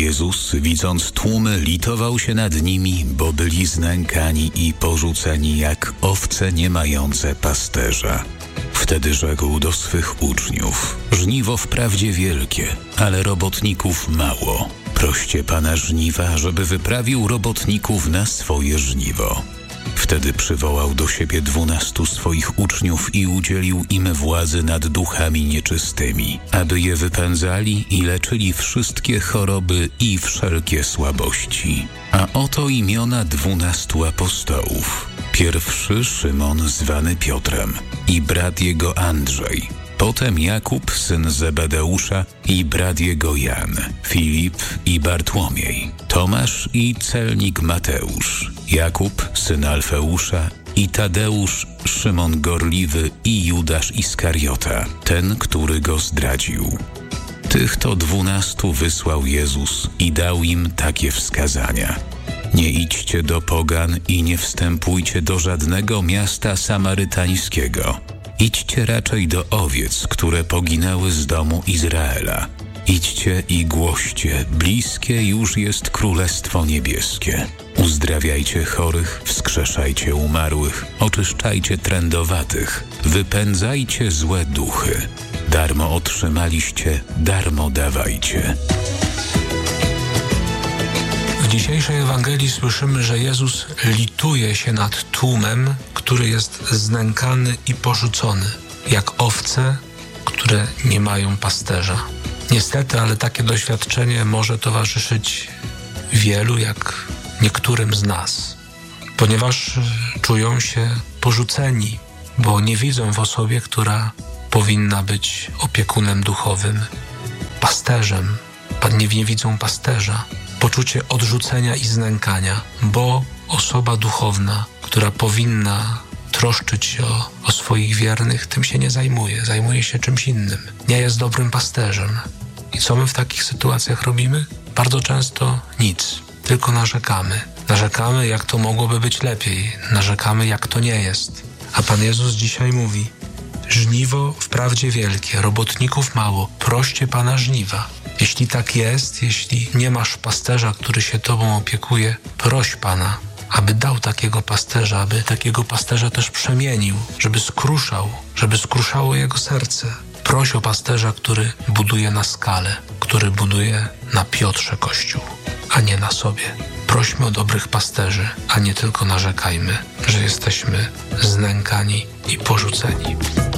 Jezus, widząc tłumy, litował się nad nimi, bo byli znękani i porzuceni jak owce nie mające pasterza. Wtedy rzekł do swych uczniów: żniwo wprawdzie wielkie, ale robotników mało. Proście Pana żniwa, żeby wyprawił robotników na swoje żniwo. Wtedy przywołał do siebie 12 swoich uczniów i udzielił im władzy nad duchami nieczystymi, aby je wypędzali i leczyli wszystkie choroby i wszelkie słabości. A oto imiona 12 apostołów. Pierwszy Szymon zwany Piotrem i brat jego Andrzej. Potem Jakub, syn Zebedeusza i brat jego Jan, Filip i Bartłomiej, Tomasz i celnik Mateusz, Jakub, syn Alfeusza i Tadeusz, Szymon Gorliwy i Judasz Iskariota, ten, który go zdradził. Tych to 12 wysłał Jezus i dał im takie wskazania: nie idźcie do pogan i nie wstępujcie do żadnego miasta samarytańskiego. Idźcie raczej do owiec, które poginęły z domu Izraela. Idźcie i głoście, bliskie już jest Królestwo Niebieskie. Uzdrawiajcie chorych, wskrzeszajcie umarłych, oczyszczajcie trędowatych, wypędzajcie złe duchy. Darmo otrzymaliście, darmo dawajcie. W dzisiejszej Ewangelii słyszymy, że Jezus lituje się nad tłumem, który jest znękany i porzucony, jak owce, które nie mają pasterza. Niestety, ale takie doświadczenie może towarzyszyć wielu, jak niektórym z nas, ponieważ czują się porzuceni, bo nie widzą w osobie, która powinna być opiekunem duchowym, pasterzem. Nie widzą pasterza. Poczucie odrzucenia i znękania, bo osoba duchowna, która powinna troszczyć się o swoich wiernych, tym się nie zajmuje. Zajmuje się czymś innym. Nie jest dobrym pasterzem. I co my w takich sytuacjach robimy? Bardzo często nic. Tylko narzekamy. Narzekamy, jak to mogłoby być lepiej. Narzekamy, jak to nie jest. A Pan Jezus dzisiaj mówi: żniwo wprawdzie wielkie, robotników mało. Proście Pana żniwa. Jeśli tak jest, jeśli nie masz pasterza, który się Tobą opiekuje, proś Pana, aby dał takiego pasterza, aby takiego pasterza też przemienił, żeby skruszało jego serce. Proś o pasterza, który buduje na skale, który buduje na Piotrze Kościół, a nie na sobie. Prośmy o dobrych pasterzy, a nie tylko narzekajmy, że jesteśmy znękani i porzuceni.